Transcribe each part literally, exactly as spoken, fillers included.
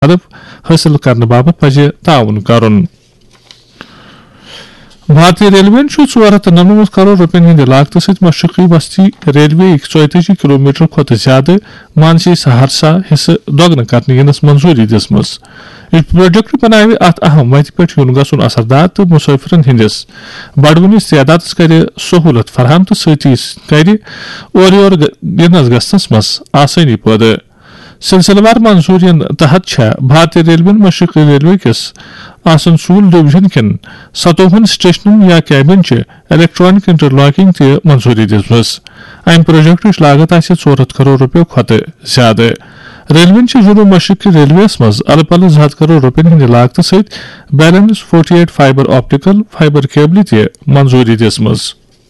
ہدف حاصل کرنے باپت پزِ تعاون کرن. بھارتی ریلوے ژور ہتھ نمنمتھ کروڑ روپین ہند لاگت ست مشرقی بستی ریلوے ژۄیتأجی کلو میٹر کھۄتہٕ زیادٕ مانسی سہرسا حصہٕ دۄگنہٕ کرنہٕ ینس منظوری دِژمٕژ. یہ پروجیکٹ بناوِ اتھ اہم وتہِ پٮ۪ٹھ یُن گژھُن اثردار تہٕ مسافرن ہندس بڑوٕنس تعدادس کرِ سہولت فراہم تہٕ سۭتی کرِ اورٕ یور ینس گژھنس منٛز آسٲنی پٲدٕ. سلسلہ وار منظورین تحت چھےٚ بھارتی ریلوے مشرقی ریلوے کس آسنسول ڈویژن کٮ۪ن ستوہن سٹیشنن یا کیبن چہِ الیکٹرانک انٹرلاکنگ تہِ منظوری دِژمٕژ. امہِ پروجیکٹٕچ لاگت آسہِ ژور ہتھ کروڑ رۄپیو کھۄتہٕ زیادٕ. ریلوے چھِ جنوب مشرقی ریلویس منٛز الہٕ پلہٕ زٕ ہتھ کروڑ رۄپین ہٕنٛدِ لاگتہٕ سۭتۍ balance forty eight fibre optical fibre کیبلہِ تہِ منظوری دِژمٕژ.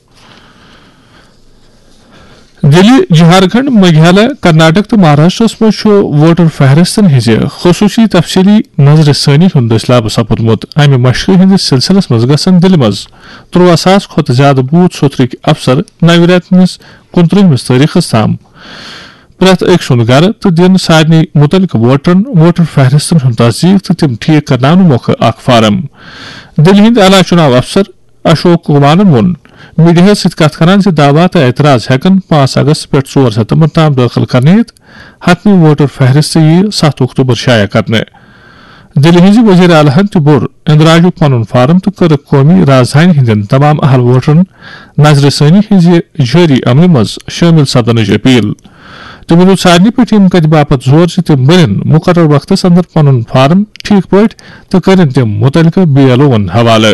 دلی، جھارکھنڈ، میگھالیہ، کرناٹک تو مہاراشٹرس مز ووٹر فہرستن ہز خصوصی تفصیلی نظر ثانی ہند دستیاب سپدمت. امہ مشقہ ہندس سلسلس مز گژھن دلہ مز ترواہ ساس کھۄتہٕ زیادٕ بوتھ سوتھرک افسر نوِ رٮ۪تہٕ کُنترٕہمس تٲریخس تام پرٛٮ۪تھ أکۍ سُنٛد گرٕ تہٕ دِن سارنٕے متعلقہٕ ووٹرن ووٹر فہرستن ہُنٛد تصدیق تہٕ تِم ٹھیٖک کرناونہٕ مۄکھٕ اکھ فارم. دِلہِ ہٕنٛدۍ اعلیٰ چُناو افسر اشوک کمارن ووٚن میڈیا ست کت کران زِ دعوا تہٕ اعتراض ہٮ۪کن پانژھ اگست پٮ۪ٹھ ژور ستمبر تام دٲخل کرنہٕ یِتھ. حتمی ووٹر فہرست یی ستھ اکتوبر شایع کرنہٕ. دِلہِ ہٕنٛزِ وزیر اعلیٰ ہن تہِ بوٚر اندراجُک پنُن فارم تہٕ کٔرٕکھ قومی رازدٲنہِ ہٕنٛدٮ۪ن تمام اہل ووٹرن نظرِ ثٲنی ہٕنٛزِ جٲری عملہِ منٛز شٲمِل سپدنٕچ اپیل. تِمو دیُت سارنٕے پٮ۪ٹھ ییٚمہِ کتھِ باپت زور زِ تِم بٔرِن مُقرر وقتس اندر پنُن فارم ٹھیٖک پٲٹھۍ تہٕ کٔرِن تِم مُتعلقہٕ بی ایل اوون حوالہٕ.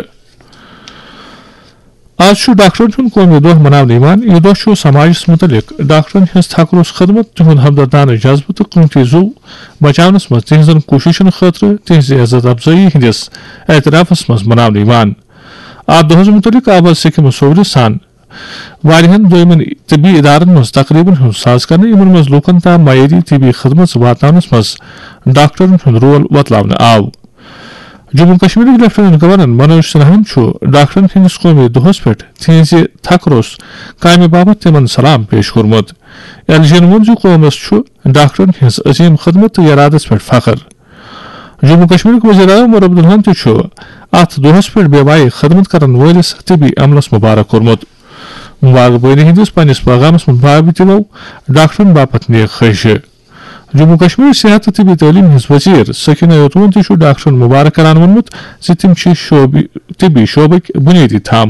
آز چھُ ڈاکٹرن ہُنٛد قومی دۄہ مناونہٕ یِوان. یہِ دۄہ چھُ سماجس متعلق ڈاکٹرن ہٕنٛز تھکروس خدمت، تِہُنٛد ہمدردانہٕ جذبہٕ تہٕ قۭمتی زُو بچاونس منٛز تِہنٛزن کوٗششن خٲطرٕ تِہنٛزِ عزت افضٲیی ہٕنٛدِس اعترافس منٛز مناونہٕ یِوان. اتھ دۄہس متعلق آو آز سکمس صوورِ سان واریاہن دویمن طبی ادارن منٛز تقریبن ہُنٛد ساز کرنہٕ، یِمن منٛز لوٗکن تام معیٲری طبی خدمت واتناونس منٛز ڈاکٹرن ہُنٛد رول وتلاونہٕ آو. جموں کشمیرک لیفٹیننٹ گورنر منوج سنہاہن چھُ ڈاکٹرن ہٕنٛدِس قومی دۄہس پٮ۪ٹھ تِہنٛزِ تھکروس کامہِ باپت تِمن سلام پیش کوٚرمُت. ایل جی ین ووٚن زِ قومس چھُ ڈاکٹرن ہٕنٛز عظیٖم خدمت تہٕ ارادس پٮ۪ٹھ فخر. جموں کشمیرک وزیر اعظم عمر عبداللہن تہِ چھُ اتھ دۄہس پٮ۪ٹھ بے وایہِ خدمت کرن وٲلِس طبی عملس مبارک کوٚرمُت. باغبٲنی ہٕنٛدِس پننِس پیغامس منٛز باوِ تِمو ڈاکٹرن باپت نیک خٲہِشہٕ. جموں کشمیر صحت تہٕ طبی تعلیٖم ہٕنٛز وزیر سکینہ یوتون تہِ چھُ ڈاکٹرن مبارک کران ووٚنمُت زِ تِم چھِ طبی شعبٕکۍ بُنیٲدی تھم.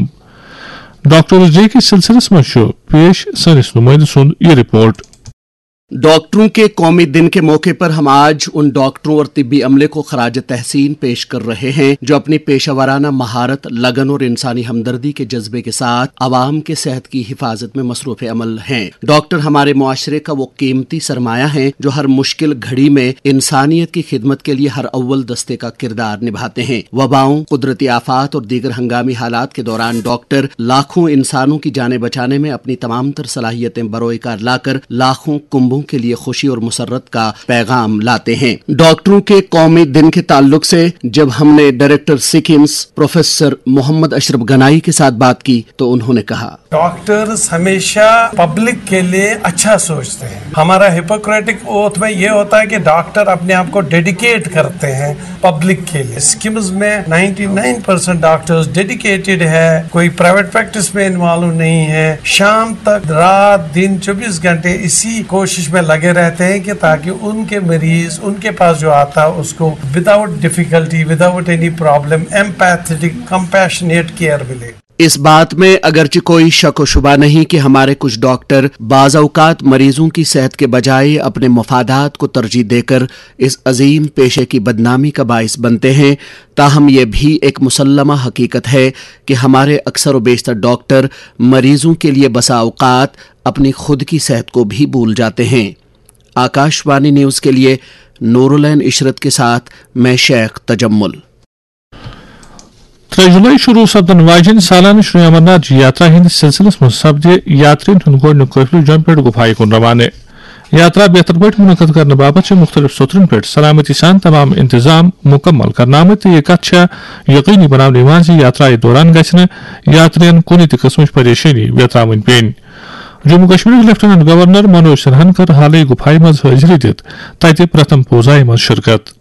ڈاکٹرز ڈے کِس سلسلس منٛز چھُ پیش سٲنِس نُمٲیندٕ سُنٛد یہ رپورٹ. ڈاکٹروں کے قومی دن کے موقع پر ہم آج ان ڈاکٹروں اور طبی عملے کو خراج تحسین پیش کر رہے ہیں جو اپنی پیشہ ورانہ مہارت، لگن اور انسانی ہمدردی کے جذبے کے ساتھ عوام کے صحت کی حفاظت میں مصروف عمل ہیں. ڈاکٹر ہمارے معاشرے کا وہ قیمتی سرمایہ ہیں جو ہر مشکل گھڑی میں انسانیت کی خدمت کے لیے ہر اول دستے کا کردار نبھاتے ہیں. وباؤں، قدرتی آفات اور دیگر ہنگامی حالات کے دوران ڈاکٹر لاکھوں انسانوں کی جانیں بچانے میں اپنی تمام تر صلاحیتیں بروئے کار لا کر لاکھوں کنبوں کے لیے خوشی اور مسرت کا پیغام لاتے ہیں. ڈاکٹروں کے قومی دن کے تعلق سے جب ہم نے ڈائریکٹر سکمز پروفیسر محمد اشرف گنائی کے ساتھ بات کی تو انہوں نے کہا، ڈاکٹرز ہمیشہ پبلک کے لیے اچھا سوچتے ہیں. ہمارا ہپوکریٹک اوتھ میں یہ ہوتا ہے کہ ڈاکٹر اپنے آپ کو ڈیڈیکیٹ کرتے ہیں پبلک کے لیے. سکمز میں ninety nine percent doctors dedicated ہے، کوئی پرائیویٹ پریکٹس میں انوالو نہیں ہے. شام تک رات دن چوبیس گھنٹے اسی کوشش میں لگے رہتے ہیں کہ تاکہ ان کے مریض ان کے پاس جو آتا ہے اس کو without difficulty, without any problem, empathetic compassionate care ملے. اس بات میں اگرچہ کوئی شک و شبہ نہیں کہ ہمارے کچھ ڈاکٹر بعض اوقات مریضوں کی صحت کے بجائے اپنے مفادات کو ترجیح دے کر اس عظیم پیشے کی بدنامی کا باعث بنتے ہیں. تاہم یہ بھی ایک مسلمہ حقیقت ہے کہ ہمارے اکثر و بیشتر ڈاکٹر مریضوں کے لیے بسا اوقات اپنی خود کی صحت کو بھی بھول جاتے ہیں. آکاش وانی نیوز کے لیے نورالعین عشرت کے ساتھ میں شیخ تجمل. ترے جولائی شروع سپدن واجن سالانہ شری امرناتھ یاترا ہندس سلسلس من سپدِ یاترین ہند گۄڈنیُک قٲفلہٕ جوٚمہِ پٮ۪ٹھ گُفایہِ کُن روانہٕ. یاترا بہتر پٲٹھۍ منعقد کرنہٕ باپتھ چھِ مختلف سوترن پٮ۪ٹھ سلامتی سان تمام انتظام مکمل کرنہٕ آمٕتۍ تہٕ یہِ کتھ چھےٚ یقینی بناونہٕ یِوان زِ یاترایہِ دوران گژھِ نہٕ یاترین کُنہِ تہِ قٕسمٕچ پریشٲنی ویتراوٕنۍ پیٚنۍ. جموں کشمیرک لیفٹیننٹ گورنر منوج سنہاہن کٔر حالٕے گُفایہِ منٛز حٲضری دِتھ تتہِ پرتھم پوزایہِ منٛز شرکت.